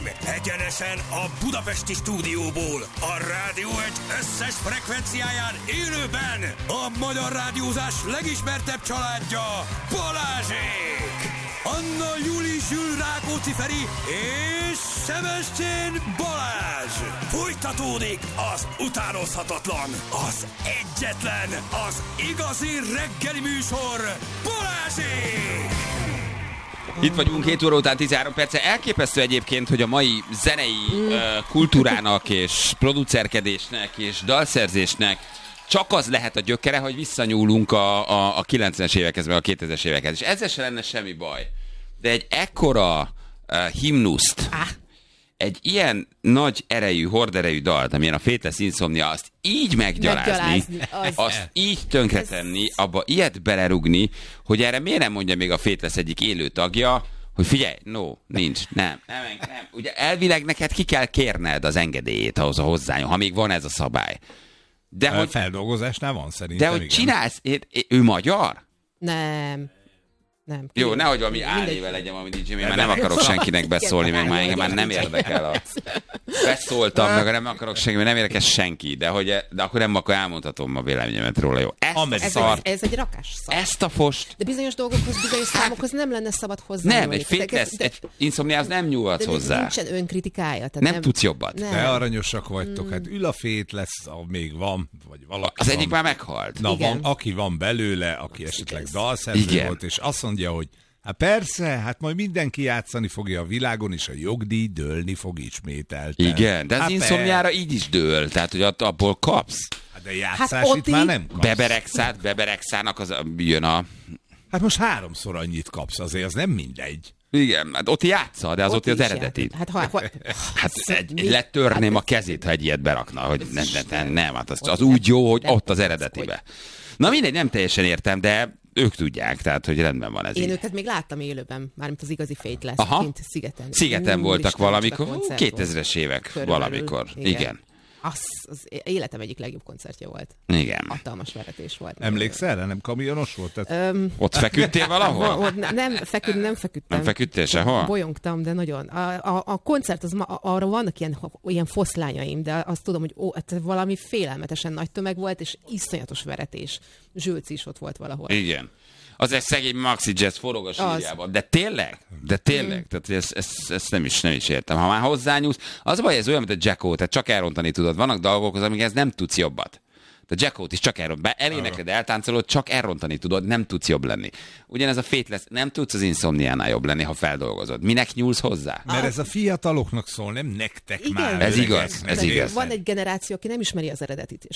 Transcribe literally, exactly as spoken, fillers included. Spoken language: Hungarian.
uraim, egyenesen a budapesti stúdióból, a Rádió egy összes frekvenciáján élőben a magyar rádiózás legismertebb családja, Balázsék! Anna Júli Zsül Rákóczi Feri és Sebestyén Balázs! Folytatódik az utánozhatatlan, az egyetlen, az igazi reggeli műsor, Balázsék! Itt vagyunk hét óra után tizenhárom perce. Elképesztő egyébként, hogy a mai zenei uh, kultúrának és producerkedésnek és dalszerzésnek csak az lehet a gyökere, hogy visszanyúlunk a, a, a kilencvenes évekhez, meg a kétezres évekhez. És ezzel se lenne semmi baj. De egy ekkora uh, himnuszt, ah. egy ilyen nagy erejű, horderejű dalt, amilyen a Faithless Insomnia, azt így meggyalázni, meggyalázni az... azt így tönkretenni, ez... abba ilyet belerugni, hogy erre miért nem mondja még a Faithless egyik élő tagja, hogy figyelj, no, nincs, nem, nem, nem. Ugye elvileg neked ki kell kérned az engedélyét ahhoz a hozzányom, ha még van ez a szabály. De a hogy, feldolgozásnál van szerintem. De hogy igen. Csinálsz, ő magyar? Nem. Nem. Jó, nehogy valami álnéve legyen valami dé jé, mert nem akarok senkinek beszólni, meg már engem már nem érdekel a... Beszóltam, meg nem akarok senki, mert nem érdekel senki, de, hogy, de akkor nem akkor elmondhatom a véleményemet róla, jó? Ezt ez, ez, ez egy rakás szar. Ezt a fost... De bizonyos dolgokhoz, bizonyos számokhoz nem lenne szabad hozzá. Nem, egy Faithless, egy Insomniához nem nyúlhatsz hozzá. Nincsen önkritikája. Nem, nem tudsz jobbat. Nem. De aranyosak vagytok, hát ül a Faithless, még van, vagy valaki Az van. Egyik már meghalt. Na, van, aki van belőle, aki esetleg dalszerző volt, és azt mondja, hogy hát persze, hát majd mindenki játszani fogja a világon, és a jogdíj dőlni fog ismételten. Igen, de az hát Insomniára így is dől, tehát hogy abból kapsz. Hát de játszás hát itt már nem kapsz. Beberegszát, beberegszának az jön a... Hát most háromszor annyit kapsz, azért az nem mindegy. Igen, hát ott játsza, de az ott, ott az eredeti. Hát, ha, ha, hát egy, letörném a kezét, ha egy ilyet berakna, hogy ne, ne, ne, nem, hát az, az úgy jó, hogy ott az eredetibe. Na mindegy, nem teljesen értem, de ők tudják, tehát, hogy rendben van ez. Én így. őket még láttam élőben, mármint az igazi Faithless, kint Szigeten. Szigeten Ú, voltak valamikor, kétezres évek körülbelül, valamikor. Igen. Igen. Az, az életem egyik legjobb koncertje volt. Igen. Hatalmas veretés volt. Emlékszel rá? Nem kamionos volt? Tehát... Um, Ott feküdtél valahol? Ott ne, nem, feküd, nem feküdtem. Nem feküdtél sehol? Bolyongtam, de nagyon. A, a, a koncert, az, arra vannak ilyen, ilyen foszlányaim, de azt tudom, hogy ó, valami félelmetesen nagy tömeg volt, és iszonyatos veretés. Zsülci is ott volt valahol. Igen. Az egy szegény Maxi Jazz forog a sírjában. De tényleg? De tényleg? Mm. Tehát ezt, ezt, ezt nem, is, nem is értem. Ha már hozzányúlsz, az baj, ez olyan, mint a Jacko, tehát csak elrontani tudod. Vannak dolgok, amikhez nem tudsz jobbat. A Jackót is csak elrontani. Eléneked, eltáncolod, csak elrontani tudod, nem tudsz jobb lenni. Ugyanez a Faithless, nem tudsz az Insomniánál jobb lenni, ha feldolgozod. Minek nyúlsz hozzá? Mert ez a fiataloknak szól, nem nektek igen, már. Ez igaz, ez igaz. Van egy generáció, aki nem ismeri az eredetit, és